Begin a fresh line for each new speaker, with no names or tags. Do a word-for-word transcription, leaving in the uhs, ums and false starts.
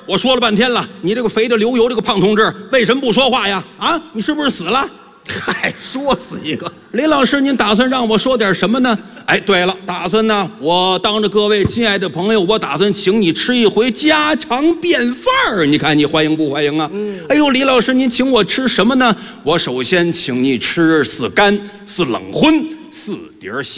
我说了半天了，你这个肥的流油这个胖同志，为什么不说话呀？啊，你是不是死了？
嗨，说死一个！
李老师，您打算让我说点什么呢？哎，对了，打算呢，我当着各位亲爱的朋友，我打算请你吃一回家常便饭儿，你看你欢迎不欢迎啊？嗯。哎呦，李老师，您请我吃什么呢？我首先请你吃四干、四冷荤、四碟